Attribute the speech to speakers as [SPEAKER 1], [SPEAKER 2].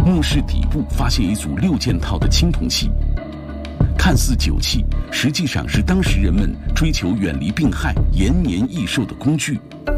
[SPEAKER 1] 墓室底部发现一组6件套的青铜器，看似酒器，实际上是当时人们追求远离病害、延年益寿的工具。